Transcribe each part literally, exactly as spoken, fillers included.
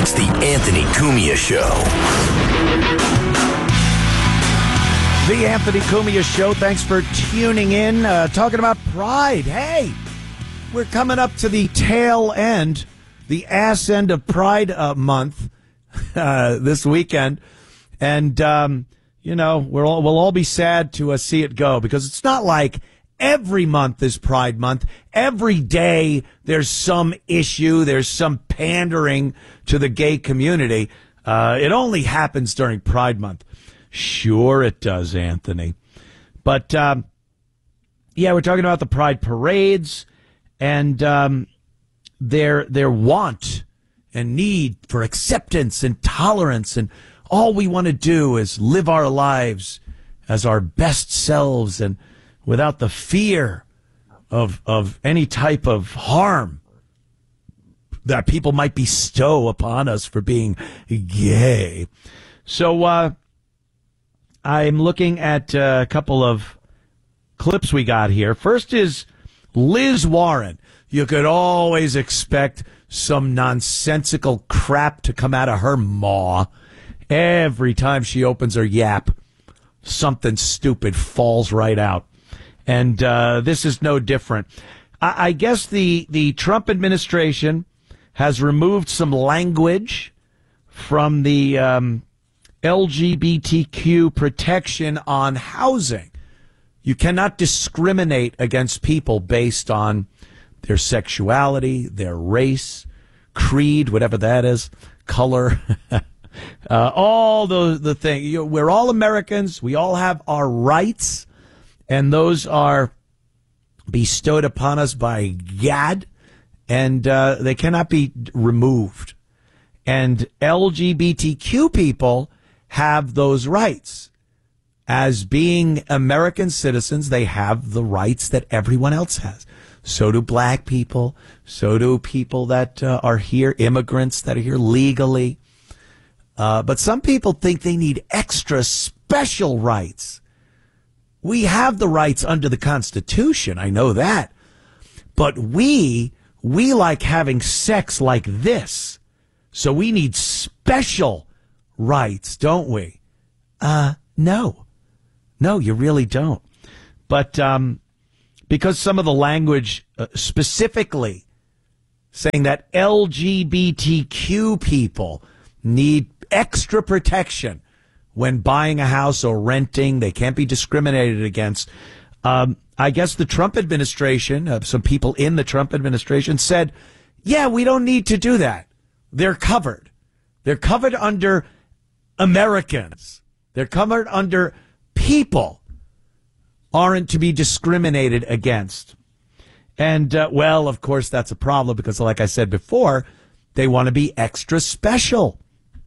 It's the Anthony Cumia Show. The Anthony Cumia Show. Thanks for tuning in. Uh, talking about Pride. Hey, we're coming up to the tail end, the ass end of Pride uh, month uh, this weekend. And, um, you know, we're all, we'll all be sad to uh, see it go, because it's not like every month is Pride Month. Every day there's some issue. There's some pandering to the gay community. Uh, it only happens during Pride Month. Sure it does, Anthony. But, um, yeah, we're talking about the Pride parades and um, their their want and need for acceptance and tolerance. And all we want to do is live our lives as our best selves and without the fear of of any type of harm that people might bestow upon us for being gay. So uh, I'm looking at a couple of clips we got here. First is Liz Warren. You could always expect some nonsensical crap to come out of her maw. Every time she opens her yap, something stupid falls right out. And uh, this is no different. I, I guess the, the Trump administration has removed some language from the um, L G B T Q protection on housing. You cannot discriminate against people based on their sexuality, their race, creed, whatever that is, color, uh, all the, the things. You know, we're all Americans. We all have our rights, and those are bestowed upon us by God, and uh, they cannot be removed. And L G B T Q people have those rights. As being American citizens, they have the rights that everyone else has. So do black people. So do people that uh, are here, immigrants that are here legally. Uh, but some people think they need extra special rights. We have the rights under the Constitution. I know that. But we, we like having sex like this. So we need special rights, don't we? Uh, no. No, you really don't. But um, because some of the language uh, specifically saying that L G B T Q people need extra protection when buying a house or renting, they can't be discriminated against. Um, I guess the Trump administration, uh, some people in the Trump administration said, yeah, we don't need to do that. They're covered. They're covered under Americans. They're covered under people aren't to be discriminated against. And, uh, well, of course, that's a problem because, like I said before, they want to be extra special.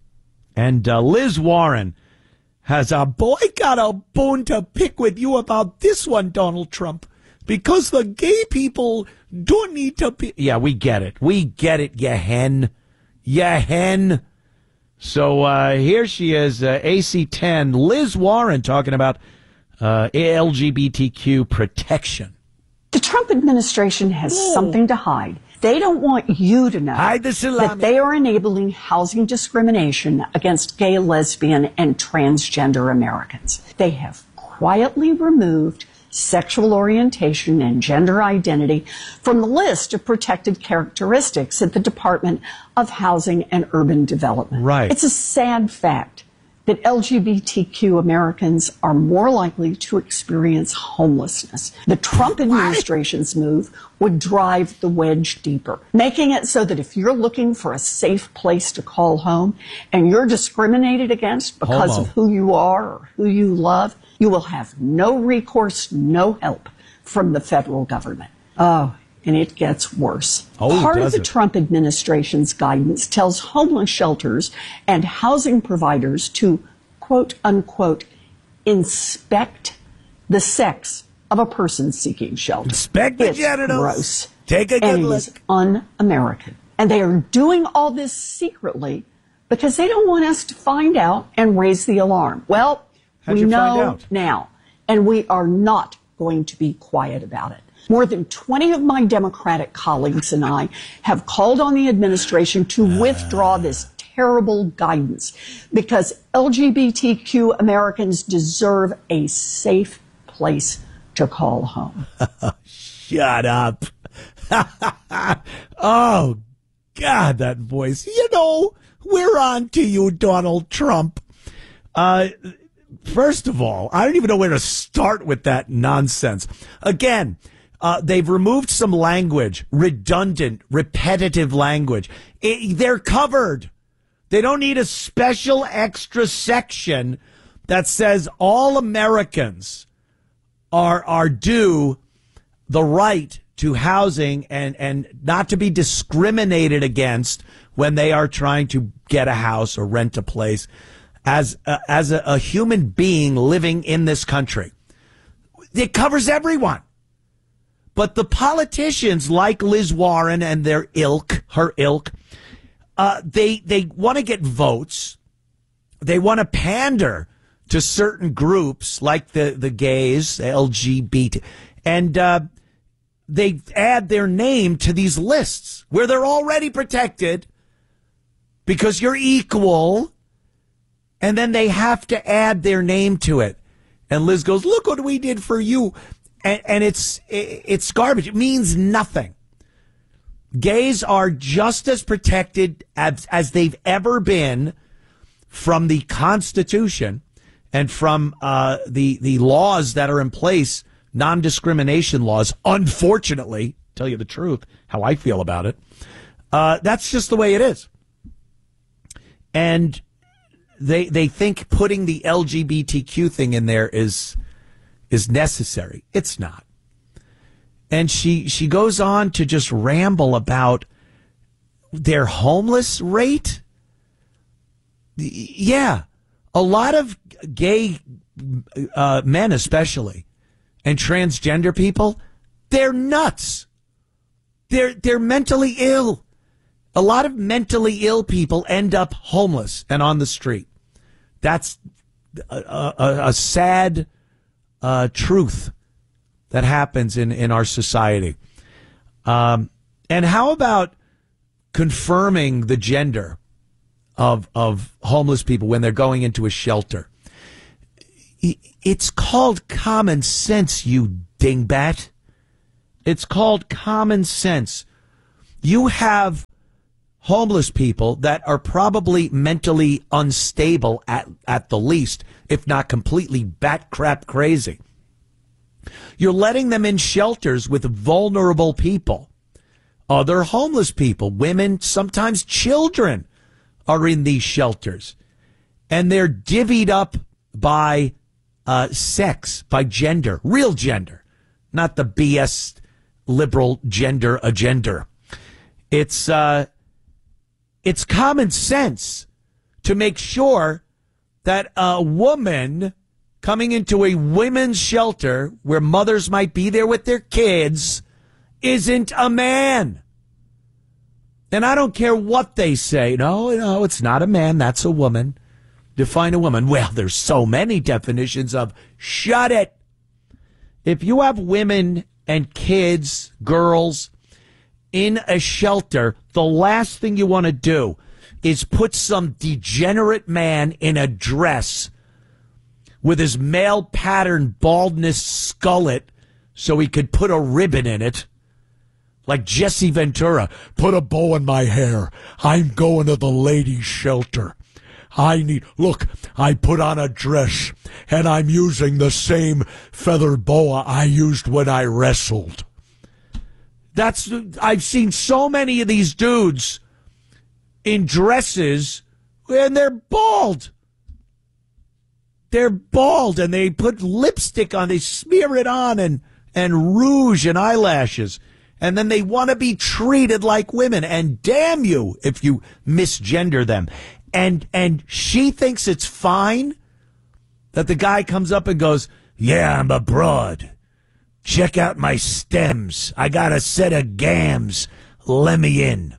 And uh, Liz Warren has a boy got a bone to pick with you about this one, Donald Trump, because the gay people don't need to be. Yeah, we get it. We get it, you hen. You hen. So uh, here she is, uh, A C ten, Liz Warren, talking about uh, L G B T Q protection. The Trump administration has Whoa. something to hide. They don't want you to know hide the salami. that they are enabling housing discrimination against gay, lesbian, and transgender Americans. They have quietly removed sexual orientation and gender identity from the list of protected characteristics at the Department of Housing and Urban Development. Right. It's a sad fact that L G B T Q Americans are more likely to experience homelessness. The Trump administration's move would drive the wedge deeper, making it so that if you're looking for a safe place to call home and you're discriminated against because Homo. of who you are or who you love, you will have no recourse, no help from the federal government. Oh, and it gets worse. Oh, Part does of the it? Trump administration's guidance tells homeless shelters and housing providers to, quote unquote, inspect the sex of a person seeking shelter. Inspect the it's genitals. Gross. Take a good and look. it is un-American. And they are doing all this secretly because they don't want us to find out and raise the alarm. Well, How'd we you know find out? now, and we are not going to be quiet about it. More than twenty of my Democratic colleagues and I have called on the administration to withdraw this terrible guidance because L G B T Q Americans deserve a safe place to call home. Shut up. Oh, God, that voice. You know, we're on to you, Donald Trump. Uh, first of all, I don't even know where to start with that nonsense. Again, uh, they've removed some language, redundant, repetitive language. It, they're covered. They don't need a special extra section that says all Americans are are due the right to housing and, and not to be discriminated against when they are trying to get a house or rent a place as a, as a, a human being living in this country. It covers everyone. But the politicians like Liz Warren and their ilk, her ilk, uh, they they want to get votes. They want to pander to certain groups like the, the gays, L G B T, and uh, they add their name to these lists where they're already protected because you're equal, and then they have to add their name to it. And Liz goes, look what we did for you. And, and it's it's garbage. It means nothing. Gays are just as protected as, as they've ever been from the Constitution and from uh, the the laws that are in place, non-discrimination laws. Unfortunately, tell you the truth, how I feel about it. Uh, that's just the way it is. And they they think putting the L G B T Q thing in there is is necessary. It's not. And she she goes on to just ramble about their homeless rate. Yeah, a lot of gay uh, men especially and transgender people, they're nuts. They're they're mentally ill. A lot of mentally ill people end up homeless and on the street. That's a, a, a sad uh, truth that happens in, in our society. Um, and how about confirming the gender of of homeless people when they're going into a shelter? It's called common sense, you dingbat. It's called common sense. You have homeless people that are probably mentally unstable at, at the least, if not completely bat crap crazy. You're letting them in shelters with vulnerable people. Other homeless people, women, sometimes children are in these shelters. And they're divvied up by uh, sex, by gender, real gender, not the B S liberal gender agenda. It's, uh, it's common sense to make sure that a woman coming into a women's shelter where mothers might be there with their kids isn't a man. And I don't care what they say. No, no, it's not a man. That's a woman. Define a woman. Well, there's so many definitions of shut it. If you have women and kids, girls in a shelter, the last thing you want to do is put some degenerate man in a dress with his male pattern baldness skullet so he could put a ribbon in it. Like Jesse Ventura, put a bow in my hair. I'm going to the ladies' shelter. I need, look, I put on a dress and I'm using the same feather boa I used when I wrestled. That's, I've seen so many of these dudes in dresses and they're bald. They're bald and they put lipstick on, they smear it on and, and rouge and eyelashes. And then they want to be treated like women. And damn you if you misgender them. And and she thinks it's fine that the guy comes up and goes, yeah, I'm a broad. Check out my stems. I got a set of gams. Let me in.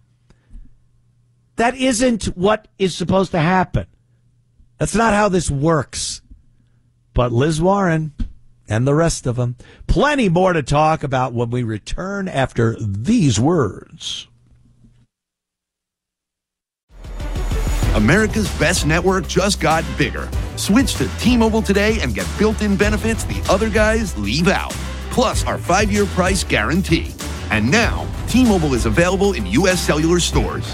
That isn't what is supposed to happen. That's not how this works. But Liz Warren and the rest of them, plenty more to talk about when we return after these words. America's best network just got bigger. Switch to T-Mobile today and get built-in benefits the other guys leave out. Plus our five-year price guarantee. And now, T-Mobile is available in U S cellular stores.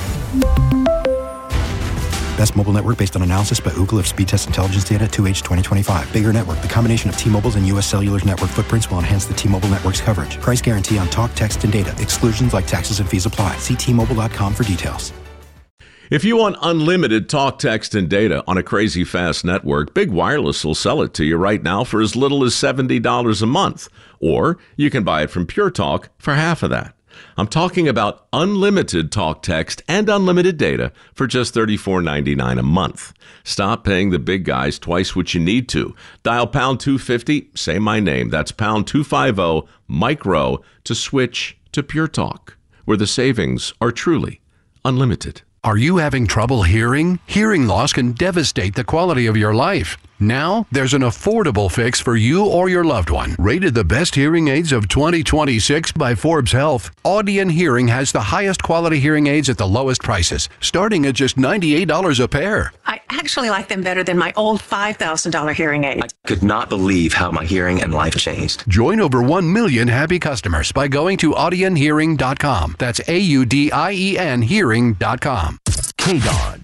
Best mobile network based on analysis by Ookla of speed test intelligence data two H twenty twenty-five. Bigger network. The combination of T-Mobile's and U S Cellular's network footprints will enhance the T-Mobile network's coverage. Price guarantee on talk, text, and data. Exclusions like taxes and fees apply. See T Mobile dot com for details. If you want unlimited talk, text, and data on a crazy fast network, Big Wireless will sell it to you right now for as little as seventy dollars a month. Or you can buy it from Pure Talk for half of that. I'm talking about unlimited talk, text, and unlimited data for just thirty-four ninety-nine a month. Stop paying the big guys twice what you need to. Dial pound two fifty, say my name. That's pound two fifty, micro, to switch to Pure Talk, where the savings are truly unlimited. Are you having trouble hearing? Hearing loss can devastate the quality of your life. Now, there's an affordable fix for you or your loved one. Rated the best hearing aids of twenty twenty-six by Forbes Health, Audion Hearing has the highest quality hearing aids at the lowest prices, starting at just ninety-eight dollars a pair. I actually like them better than my old five thousand dollars hearing aid. I could not believe how my hearing and life changed. Join over one million happy customers by going to audion hearing dot com. That's A U D I E N hearing dot com. K-Don.